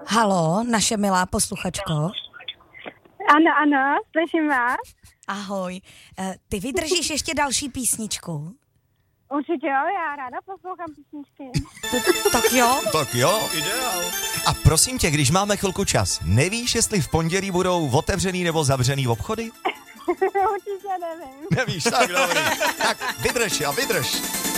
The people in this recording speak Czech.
Halo, naše milá posluchačko. Ano, slyším vás. Ahoj. Ty vydržíš ještě další písničku? Určitě jo, já ráda poslouchám písničky. Tak jo, ideál. A prosím tě, když máme chvilku čas, nevíš, jestli v pondělí budou otevřený nebo zavřený obchody? Určitě nevím. Nevíš, tak dobrý. Tak vydrž.